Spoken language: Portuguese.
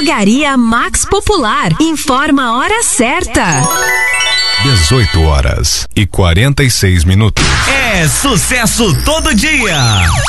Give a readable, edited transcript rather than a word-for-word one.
Drogaria Max Popular. Informa a hora certa. 18h46. É sucesso todo dia.